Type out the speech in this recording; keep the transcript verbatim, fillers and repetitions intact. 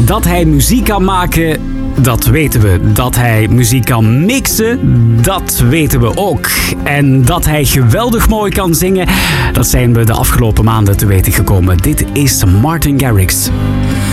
Dat hij muziek kan maken, dat weten we. Dat hij muziek kan mixen, dat weten we ook. En dat hij geweldig mooi kan zingen, dat zijn we de afgelopen maanden te weten gekomen. Dit is Martin Garrix.